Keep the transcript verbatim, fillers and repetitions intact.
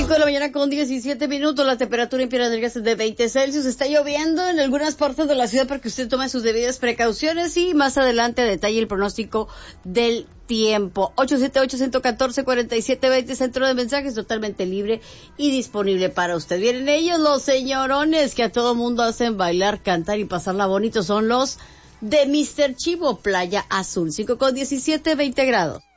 cinco de la mañana con diecisiete minutos, la temperatura en Piedras Negras es de veinte Celsius. Está lloviendo en algunas partes de la ciudad para que usted tome sus debidas precauciones y más adelante detalle el pronóstico del tiempo. ocho siete ocho, uno uno cuatro, cuatro siete dos cero, centro de mensajes totalmente libre y disponible para usted. Vienen ellos, los señorones que a todo mundo hacen bailar, cantar y pasarla bonito. Son los de mister Chivo, Playa Azul. cinco con diecisiete, veinte grados.